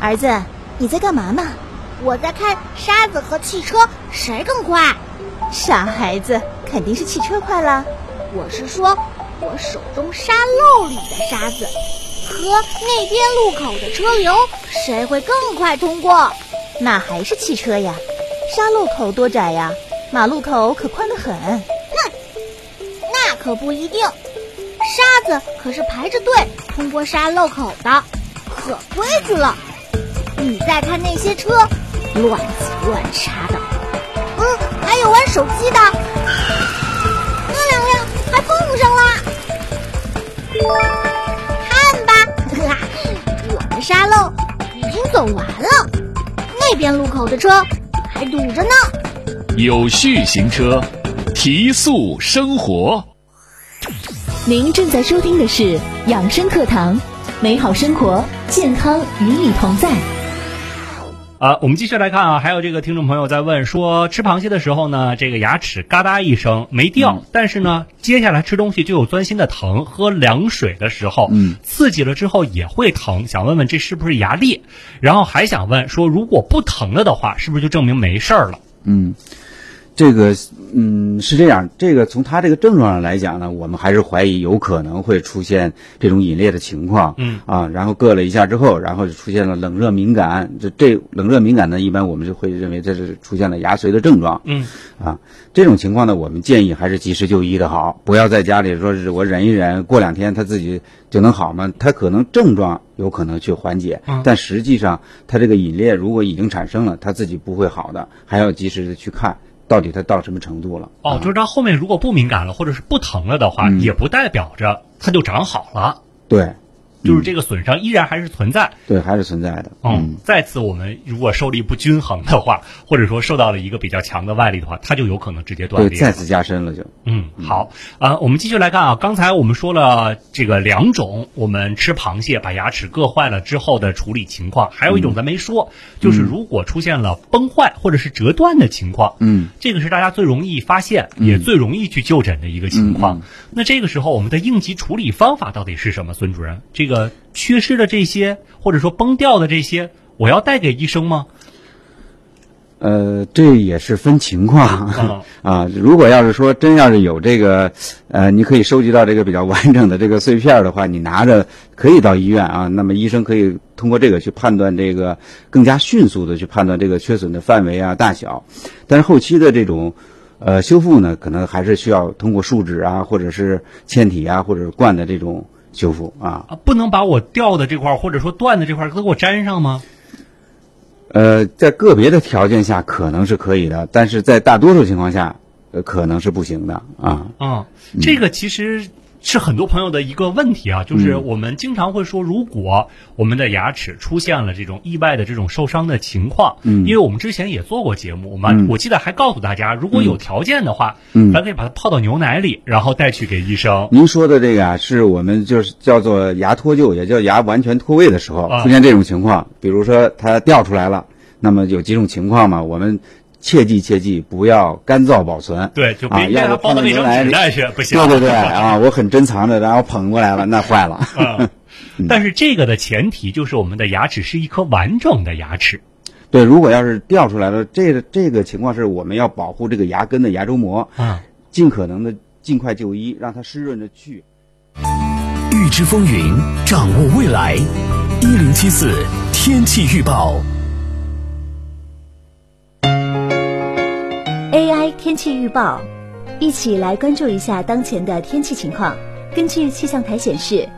儿子，你在干嘛呢？ 我在看沙子和汽车谁更快。 傻孩子，肯定是汽车快了。 我是说，我手中沙漏里的沙子和那边路口的车流谁会更快通过？ 那还是汽车呀，沙路口多窄呀，马路口可宽得很。 那可不一定，沙子可是排着队通过沙漏口的，可规矩了。你再看那些车，乱挤乱插的，还有玩手机的，那两辆还碰上了。看吧，我的沙漏已经走完了，那边路口的车还堵着呢。 有序行车，提速生活。 您正在收听的是养生课堂，美好生活，健康与你同在。 我们继续来看啊，还有这个听众朋友在问说，吃螃蟹的时候呢，这个牙齿嘎哒一声没掉，但是呢，接下来吃东西就有钻心的疼，喝凉水的时候，刺激了之后也会疼，想问问这是不是牙裂？然后还想问说，如果不疼了的话，是不是就证明没事儿了？ 这个是这样，这个从他这个症状上来讲呢，我们还是怀疑有可能会出现这种隐裂的情况。然后硌了一下之后，然后就出现了冷热敏感。这冷热敏感呢，一般我们就会认为这是出现了牙髓的症状。这种情况呢，我们建议还是及时就医的好，不要在家里说是我忍一忍，过2天他自己就能好吗？他可能症状有可能去缓解，但实际上他这个隐裂如果已经产生了，他自己不会好的，还要及时的去看。到底它到什么程度了？ 就是它后面如果不敏感了，或者是不疼了的话，也不代表着它就长好了。 对， 就是这个损伤依然还是存在。 对，还是存在的。 再次我们如果受力不均衡的话，或者说受到了一个比较强的外力的话，它就有可能直接断裂， 对，再次加深了就。 好我们继续来看啊，刚才我们说了这个2种，我们吃螃蟹把牙齿硌坏了之后的处理情况，还有一种咱没说，就是如果出现了崩坏或者是折断的情况，这个是大家最容易发现，也最容易去就诊的一个情况。那这个时候我们的应急处理方法到底是什么？孙主任，这个缺失的这些或者说崩掉的这些，我要带给医生吗？ 这也是分情况如果要是说真要是有这个你可以收集到这个比较完整的这个碎片的话，你拿着可以到医院啊，那么医生可以通过这个去判断这个更加迅速的去判断这个缺损的范围啊大小。但是后期的这种修复呢，可能还是需要通过树脂啊，或者是嵌体啊，或者是灌的这种修复不能把我掉的这块或者说断的这块都给我粘上吗？ 在个别的条件下可能是可以的，但是在大多数情况下可能是不行的这个其实是很多朋友的一个问题啊，就是我们经常会说，如果我们的牙齿出现了这种意外的这种受伤的情况，因为我们之前也做过节目，我记得还告诉大家，如果有条件的话，咱可以把它泡到牛奶里，然后带去给医生。 您说的这个是我们就是叫做牙脱臼，也叫牙完全脱位的时候出现这种情况，比如说它掉出来了，那么有几种情况嘛，我们切记不要干燥保存。 对，就别让它包到卫生纸袋去，不行。 对我很珍藏着，然后捧过来了，那坏了。 但是这个的前提就是我们的牙齿是一颗完整的牙齿。 对，如果要是掉出来了，这个情况是我们要保护这个牙根的牙周膜，尽可能的尽快就医，让它湿润着去。 预知风云，掌握未来。1074天气预报。 AI 天气预报，一起来关注一下当前的天气情况。根据气象台显示，